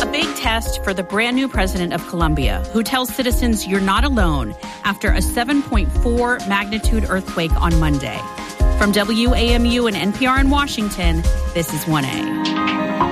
big test for the brand new president of Colombia, who tells citizens you're not alone after a 7.4 magnitude earthquake on Monday. From WAMU and NPR in Washington, this is 1A.